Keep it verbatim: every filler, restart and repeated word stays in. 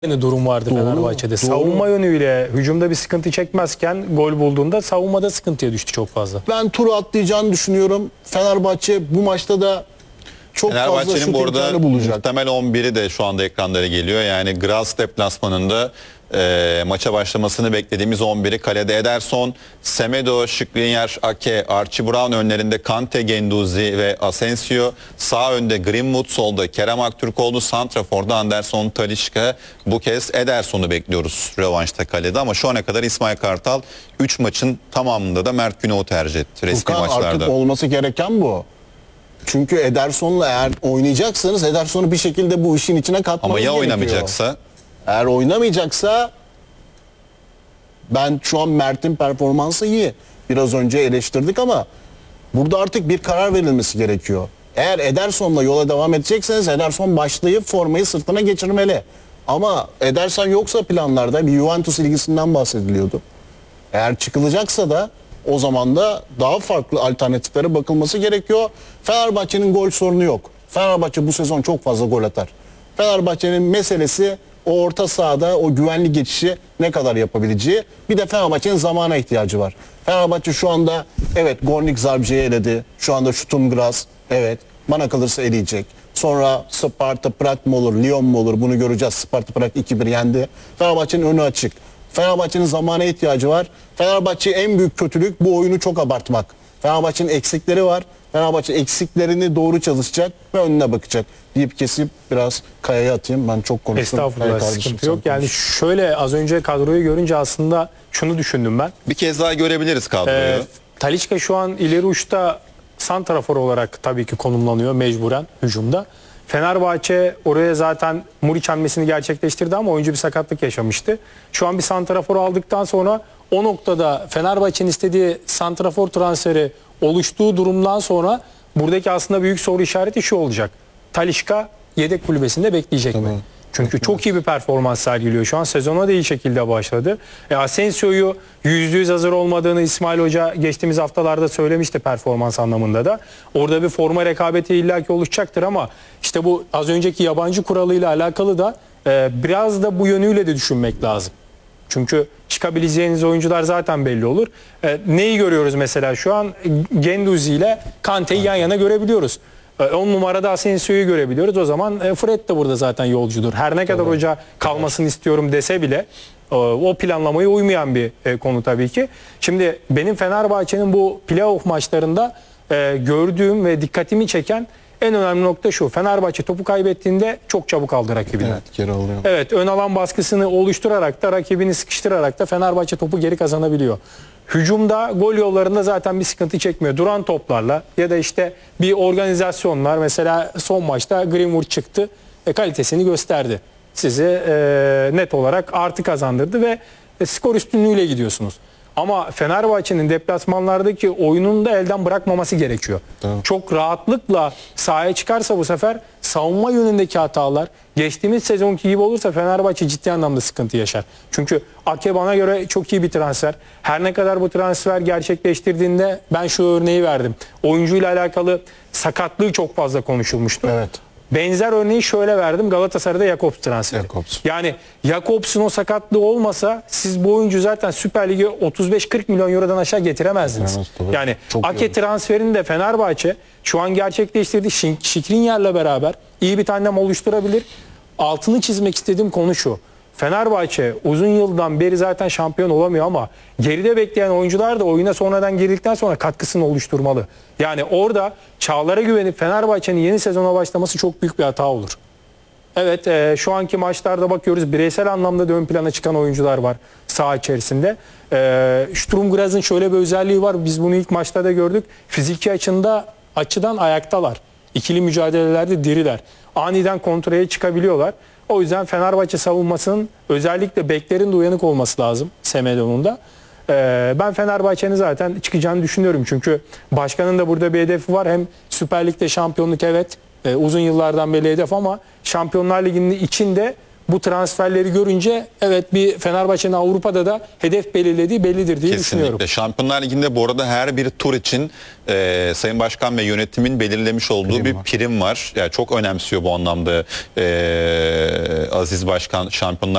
Aynı durum vardı Doğru, Fenerbahçe'de. doğru. Savunma yönüyle hücumda bir sıkıntı çekmezken gol bulduğunda savunmada sıkıntıya düştü çok fazla. Ben turu atlayacağını düşünüyorum. Fenerbahçe bu maçta da çok fazla Fenerbahçe'nin şut bu arada imkanı bulacak. muhtemel on biri de şu anda ekranlara geliyor. Yani Graz deplasmanında e, maça başlamasını beklediğimiz on biri kalede Ederson, Semedo, Skriniar, Ake, Archie Brown önlerinde Kante, Guendouzi ve Asensio. Sağ önde Greenwood, solda Kerem Aktürkoğlu, santraforda Anderson, Talisca. Bu kez Ederson'u bekliyoruz rövanşta kalede ama şu ana kadar İsmail Kartal üç maçın tamamında da Mert Günok'u tercih etti resmi Furkan, maçlarda. artık olması gereken bu. Çünkü Ederson'la eğer oynayacaksanız Ederson'u bir şekilde bu işin içine katmanız Ama ya gerekiyor. oynamayacaksa? Eğer oynamayacaksa ben şu an Mert'in performansı iyi. Biraz önce eleştirdik ama burada artık bir karar verilmesi gerekiyor. Eğer Ederson'la yola devam edecekseniz Ederson başlayıp formayı sırtına geçirmeli. Ama Ederson yoksa planlarda bir Juventus ilgisinden bahsediliyordu. Eğer çıkılacaksa da o zaman da daha farklı alternatiflere bakılması gerekiyor. Fenerbahçe'nin gol sorunu yok. Fenerbahçe bu sezon çok fazla gol atar. Fenerbahçe'nin meselesi o orta sahada o güvenli geçişi ne kadar yapabileceği. Bir de Fenerbahçe'nin zamana ihtiyacı var. Fenerbahçe şu anda evet Gornik Zabrze'yi eledi. Şu anda Sturm Graz evet bana kalırsa eleyecek. Sonra Sparta Prag mı olur, Lyon mu olur bunu göreceğiz. Sparta Prag iki bir yendi. Fenerbahçe'nin önü açık. Fenerbahçe'nin zamana ihtiyacı var. Fenerbahçe en büyük kötülük bu oyunu çok abartmak. Fenerbahçe'nin eksikleri var. Fenerbahçe eksiklerini doğru çalışacak ve önüne bakacak deyip kesip biraz Kaya'ya atayım. Ben çok konuştum. Estağfurullah, Kaya kardeşim, sıkıntı sen yok. Yani konuş. şöyle az önce kadroyu görünce aslında şunu düşündüm ben. Bir kez daha görebiliriz kadroyu. Ee, Talisca şu an ileri uçta santrafor olarak tabii ki konumlanıyor mecburen hücumda. Fenerbahçe oraya zaten Muriç hamlesini gerçekleştirdi ama oyuncu bir sakatlık yaşamıştı. Şu an bir santrafor aldıktan sonra o noktada Fenerbahçe'nin istediği santrafor transferi oluştuğu durumdan sonra buradaki aslında büyük soru işareti şu olacak. Talisca yedek kulübesinde bekleyecek mi? Çünkü çok iyi bir performans sergiliyor şu an. Sezona da iyi şekilde başladı. E, Asensio'yu yüzde yüz hazır olmadığını İsmail Hoca geçtiğimiz haftalarda söylemişti performans anlamında da. Orada bir forma rekabeti illaki oluşacaktır ama işte bu az önceki yabancı kuralıyla alakalı da e, biraz da bu yönüyle de düşünmek lazım. Çünkü çıkabileceğiniz oyuncular zaten belli olur. E, neyi görüyoruz mesela şu an? Guendouzi ile Kante'yi yan yana görebiliyoruz. on numarada Asensio'yu görebiliyoruz. O zaman Fred de burada zaten yolcudur. Her ne kadar hoca kalmasını istiyorum dese bile o planlamaya uymayan bir konu tabii ki. Şimdi benim Fenerbahçe'nin bu playoff maçlarında gördüğüm ve dikkatimi çeken en önemli nokta şu. Fenerbahçe topu kaybettiğinde çok çabuk aldı rakibini. Evet, geri alıyor. Evet, ön alan baskısını oluşturarak da rakibini sıkıştırarak da Fenerbahçe topu geri kazanabiliyor. Hücumda gol yollarında zaten bir sıkıntı çekmiyor. Duran toplarla ya da işte bir organizasyonlar. Mesela son maçta Greenwood çıktı. E, kalitesini gösterdi. Sizi e, net olarak artı kazandırdı ve e, skor üstünlüğüyle gidiyorsunuz. Ama Fenerbahçe'nin deplasmanlardaki oyununu da elden bırakmaması gerekiyor. Tamam. Çok rahatlıkla sahaya çıkarsa bu sefer savunma yönündeki hatalar geçtiğimiz sezonki gibi olursa Fenerbahçe ciddi anlamda sıkıntı yaşar. Çünkü Ake bana göre çok iyi bir transfer. Her ne kadar bu transfer gerçekleştirdiğinde ben şu örneği verdim. Oyuncuyla alakalı sakatlığı çok fazla konuşulmuştu. Evet. Benzer örneği şöyle verdim. Galatasaray'da Jakobs transferi. Jakobs. Yani Jakobs'un o sakatlığı olmasa siz bu oyuncu zaten Süper Lig'e otuz beş kırk milyon eurodan aşağı getiremezdiniz. Getiremez, yani çok Ake iyi. transferini de Fenerbahçe şu an gerçekleştirdiği Skriniar'la beraber iyi bir tandem oluşturabilir. Altını çizmek istediğim konu şu. Fenerbahçe uzun yıldan beri zaten şampiyon olamıyor ama geride bekleyen oyuncular da oyuna sonradan girdikten sonra katkısını oluşturmalı. Yani orada Çağlar'a güvenip Fenerbahçe'nin yeni sezona başlaması çok büyük bir hata olur. Evet e, şu anki maçlarda bakıyoruz bireysel anlamda da ön plana çıkan oyuncular var saha içerisinde. E, Sturm Graz'ın şöyle bir özelliği var. Biz bunu ilk maçta da gördük. Fiziki açında, açıdan ayaktalar. İkili mücadelelerde diriler. Aniden kontraya çıkabiliyorlar. O yüzden Fenerbahçe savunmasının özellikle beklerin de uyanık olması lazım Semedo'nun da. Ee, ben Fenerbahçe'nin zaten çıkacağını düşünüyorum. Çünkü başkanın da burada bir hedefi var. Hem Süper Lig'de şampiyonluk evet e, uzun yıllardan beri hedef ama Şampiyonlar Ligi'nin içinde bu transferleri görünce evet bir Fenerbahçe'nin Avrupa'da da hedef belirlediği bellidir diye düşünüyorum. Kesinlikle. Şampiyonlar Ligi'nde bu arada her bir tur için e, Sayın Başkan ve yönetimin belirlemiş olduğu Prim bir var. prim var. Yani çok önemsiyor bu anlamda e, Aziz Başkan Şampiyonlar